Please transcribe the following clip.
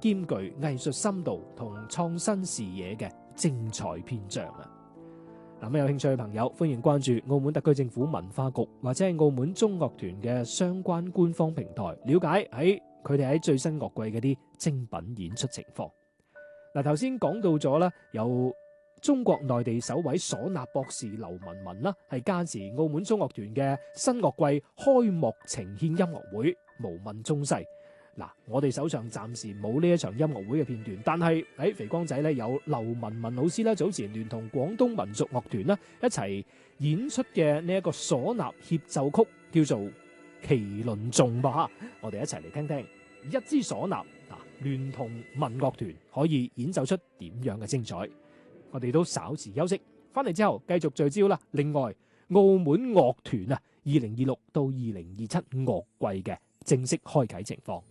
兼具藝術深度同創新視野嘅精彩篇章啊！咁有興趣嘅朋友，歡迎關注澳門特區政府文化局或者係澳門中樂團嘅相關官方平台，了解佢哋喺最新樂季嘅啲精品演出情況。嗱，頭先講到咗啦，有中國內地首位嗩吶博士劉文文啦，係加持澳門中樂團嘅新樂季開幕呈獻音樂會《無問中西》。嗱，我哋手上暫時冇呢一場音樂會嘅片段，但係喺肥光仔咧有劉文文老師啦，早前聯同廣東民族樂團啦一齊演出嘅呢一個嗩吶協奏曲，叫做《麒麟頌》吧。我哋一齊嚟聽聽一支嗩吶聯同民樂團可以演奏出點樣嘅精彩。我哋都稍事休息，翻嚟之後繼續聚焦啦。另外，澳門樂團2026到2027樂季嘅正式開啟情況。